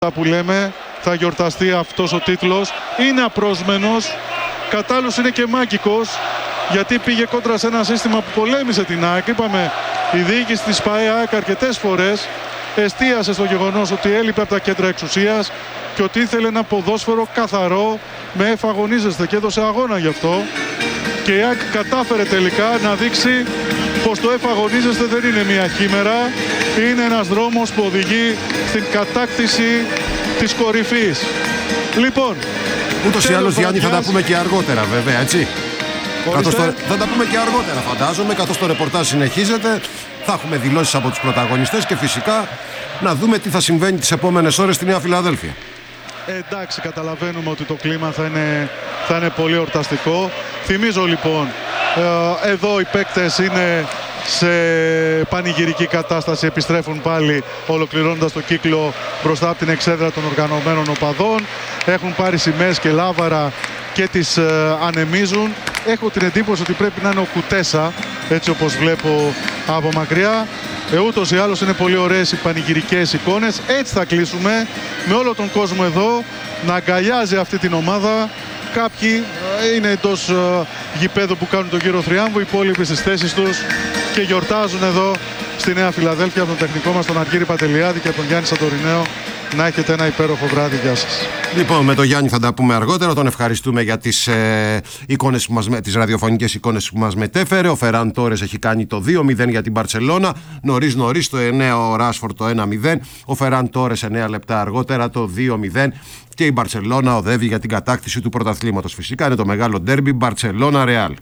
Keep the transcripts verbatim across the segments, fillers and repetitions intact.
που λέμε, θα γιορταστεί αυτός ο τίτλος. Είναι απρόσμενος, κατ' άλλους είναι και μάκικος, γιατί πήγε κόντρα σε ένα σύστημα που πολέμησε την ΑΕΚ. Είπαμε, η διοίκηση της ΠΑΕ ΑΕΚ αρκετές φορές εστίασε στο γεγονός ότι έλειπε από τα κέντρα εξουσίας και ότι ήθελε ένα ποδόσφαιρο καθαρό με εφαγωνίζεστε, και έδωσε αγώνα γι' αυτό. Και η ΑΕΚ κατάφερε τελικά να δείξει πως το εφαγωνίζεστε δεν είναι μια χήμερα, είναι ένας δρόμος που οδηγεί στην κατάκτηση της κορυφής. Λοιπόν, ούτως ή άλλως, Γιάννη, θα τα πούμε και αργότερα, βέβαια, έτσι. Καθώς το, θα τα πούμε και αργότερα, φαντάζομαι, καθώς το ρεπορτάζ συνεχίζεται. Θα έχουμε δηλώσεις από τους πρωταγωνιστές και φυσικά να δούμε τι θα συμβαίνει τις επόμενες ώρες στη Νέα Φιλαδέλφεια. Ε, εντάξει, καταλαβαίνουμε ότι το κλίμα θα είναι, θα είναι πολύ εορταστικό. Θυμίζω λοιπόν, ε, εδώ οι παίκτες είναι σε πανηγυρική κατάσταση, επιστρέφουν πάλι ολοκληρώνοντας το κύκλο μπροστά από την εξέδρα των οργανωμένων οπαδών. Έχουν πάρει σημαίες και λάβαρα και τις ε, ανεμίζουν. Έχω την εντύπωση ότι πρέπει να είναι ο Κουτέσα, έτσι όπως βλέπω από μακριά. Ε, ούτως ή άλλως είναι πολύ ωραίες οι πανηγυρικές εικόνες. Έτσι θα κλείσουμε, με όλο τον κόσμο εδώ να αγκαλιάζει αυτή την ομάδα. Κάποιοι ε, είναι εντός ε, γηπέδου που κάνουν τον γύρο θριάμβου, οι υπόλοιποι στις θέσεις τους και γιορτάζουν εδώ στη Νέα Φιλαδέλφεια. Από τον τεχνικό μας τον Αργύρη Παντελιάδη και από τον Γιάννη Σαντορινέο. Να έχετε ένα υπέροχο βράδυ. Γεια σας. Λοιπόν, με τον Γιάννη θα τα πούμε αργότερα. Τον ευχαριστούμε για τις, ε, εικόνες που μας, τις ραδιοφωνικές εικόνες που μας μετέφερε. Ο Φεράν Τόρες έχει κάνει το δύο μηδέν για την Μπαρτσελώνα. Νωρίς νωρίς το εννέα ο Ράσφορντ το ένα μηδέν. Ο Φεράν Τόρες εννέα λεπτά αργότερα το δύο μηδέν. Και η Μπαρτσελώνα οδεύει για την κατάκτηση του πρωταθλήματος. Φυσικά είναι το μεγάλο ντέρμπι Μπαρτσελώνα Ρεάλ.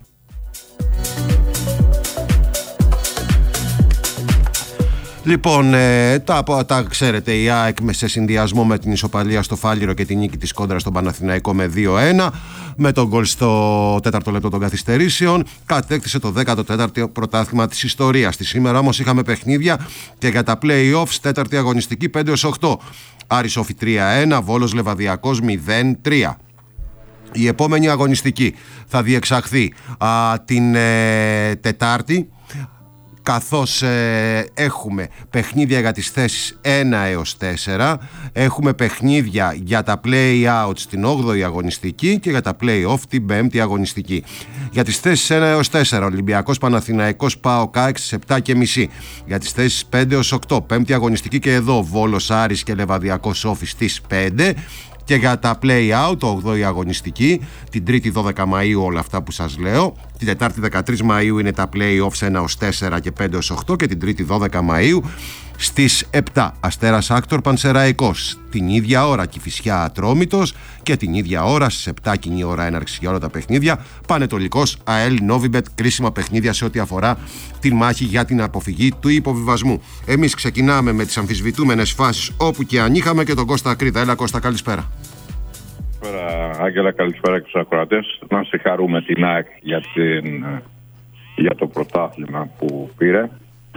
Λοιπόν, ε, τα, τα ξέρετε, η ΑΕΚ σε συνδυασμό με την ισοπαλία στο Φάληρο και την νίκη της κόντρα στον Παναθηναϊκό με δύο ένα, με τον γκολ στο τέταρτο λεπτό των καθυστερήσεων, κατέκτησε το δέκατο τέταρτο πρωτάθλημα της ιστορίας της. Σήμερα όμως είχαμε παιχνίδια και για τα play-offs, τέταρτη αγωνιστική πέντε έως οκτώ. Άρης Όφη τρία ένα, Βόλος Λεβαδιακός μηδέν τρία. Η επόμενη αγωνιστική θα διεξαχθεί α, την ε, Τετάρτη, καθώς ε, έχουμε παιχνίδια για τις θέσεις ένα έως τέσσερα, έχουμε παιχνίδια για τα play-out στην όγδοη αγωνιστική και για τα play-off την πέμπτη αγωνιστική. Για τις θέσεις ένα έως τέσσερα, Ολυμπιακός Παναθηναϊκός ΠΑΟΚ ΑΕΚ στις επτά και μισή. Για τις θέσεις πέντε έως οκτώ, πέμπτη αγωνιστική και εδώ, Βόλος Άρης και Λεβαδιακός Όφη στις πέντε. Και για τα play-out, το όγδοη αγωνιστική, την Τρίτη δώδεκα Μαΐου όλα αυτά που σας λέω. Την Τετάρτη δεκατρείς Μαΐου είναι τα play-offs ένα έως τέσσερα και πέντε έως οκτώ. Και την Τρίτη δώδεκα Μαΐου στις επτά Αστέρας Άκτορ Πανσεραϊκός. Την ίδια ώρα Κηφισιά Ατρόμητος και την ίδια ώρα στις επτά κοινή ώρα έναρξη για όλα τα παιχνίδια. Πανετολικός ΑΕΛ Νόβιμπετ, κρίσιμα παιχνίδια σε ό,τι αφορά την μάχη για την αποφυγή του υποβιβασμού. Εμείς ξεκινάμε με τις αμφισβητούμενες φάσεις όπου και αν είχαμε και τον Κώστα Κρήτα. Έλα Κώστα, καλησπέρα. Καλησπέρα Άγγελα, καλησπέρα και στους ακροατές. Να συγχαρούμε την ΑΕΚ για, την, για το πρωτάθλημα που πήρε.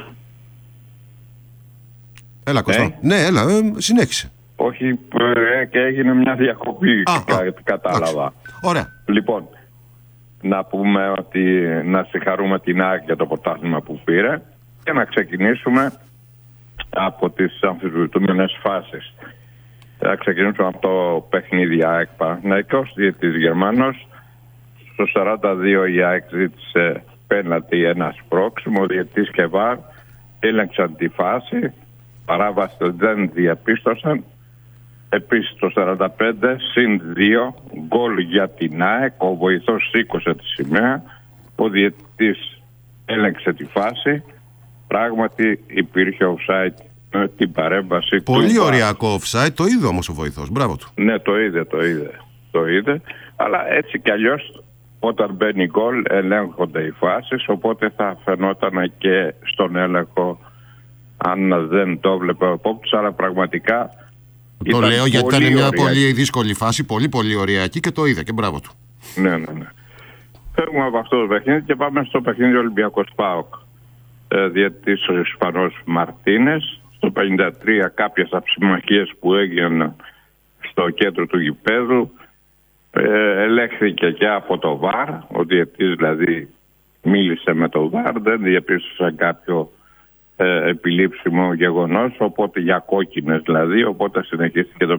Έλα Κώστα. Ε? Ναι, έλα, ε, συνέχισε. Όχι, ε, και έγινε μια διακοπή, α, κα, α, κατάλαβα. άξι. Ωραία. Λοιπόν, να πούμε ότι να συγχαρούμε την ΑΕΚ για το πρωτάθλημα που πήρε και να ξεκινήσουμε από τις αμφισβητούμενες φάσεις. Θα ξεκινήσουμε από το παιχνίδι ΑΕΚ Παναθηναϊκός, διαιτητής Γερμανός. Στο σαράντα δύο η ΑΕΚ ζήτησε πέναλτι, ένα σπρώξιμο, ο διαιτητής και βαρ έλεγξαν τη φάση, παράβαση δεν διαπίστωσαν. Επίσης το σαράντα πέντε συν δύο γκολ για την ΑΕΚ, ο βοηθός σήκωσε τη σημαία, ο διαιτητής έλεγξε τη φάση, πράγματι υπήρχε offside με την παρέμβαση. Πολύ ωριακό offside, το είδε όμως ο βοηθός, μπράβο του. Ναι, το είδε, το είδε, το είδε, αλλά έτσι κι αλλιώς όταν μπαίνει γκολ ελέγχονται οι φάσεις, οπότε θα φαινόταν και στον έλεγχο αν δεν το βλέπε ο επόπτης, αλλά πραγματικά το λέω γιατί ήταν μια ωριακή. Πολύ δύσκολη φάση, πολύ πολύ ωριακή και το είδε και μπράβο του. Ναι, ναι, ναι. Φεύγουμε από αυτό το παιχνίδι και πάμε στο παιχνίδι Ολυμπιακός ΠΑΟΚ. Ε, διαιτητής ο Ισπανός Μαρτίνες. Στο πενήντα τρία κάποιες αψημαχίες που έγιναν στο κέντρο του γηπέδου ε, ελέγχθηκε και από το βαρ. Ο διαιτητής δηλαδή μίλησε με το βαρ, δεν διαπίστωσαν κάποιο ε, επιλήψιμο γεγονός, οπότε για κόκκινες δηλαδή, οπότε συνεχίστηκε το